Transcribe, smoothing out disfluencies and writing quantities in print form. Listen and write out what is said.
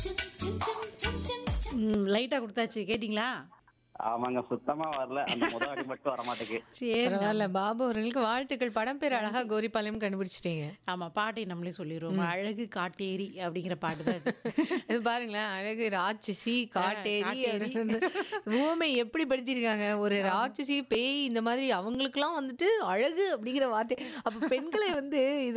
லைட்டா குடுத்தாச்சு. கேட்டீங்களா? ஆமாங்க. சுத்தமா வரல. அந்த முத அடி மட்டும் வரமாட்டேங்குது. சரி. பரவால்ல. பாபு அவர்களுக்கு வாழ்த்துக்கள். படம் பேர் அழகா கோரிப்பாளையம் கண்டுபிடிச்சிட்டீங்க. ஆமா. பாட்டை நம்மளே சொல்லிருவோம். அழகு காட்டேரி அப்படிங்கிற பாட்டு தான் இது. இது பாருங்களேன், அழகு ராட்சசி, காட்டேரி காட்டேரி. அப்படின்னு உவமை எப்படி படுத்தியிருக்காங்க. ஒரு ராட்சசி, பேய் இந்த மாதிரி அவங்களுக்கெல்லாம் வந்துட்டு அழகு அப்படிங்கிற வார்த்தை. அப்ப பெண்களை வந்து